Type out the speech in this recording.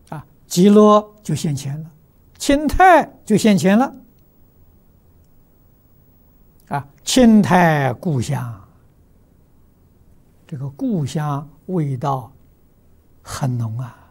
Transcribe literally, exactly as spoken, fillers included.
啊，极乐就现前了，清泰就现前了。啊，清泰故乡，这个故乡味道很浓啊。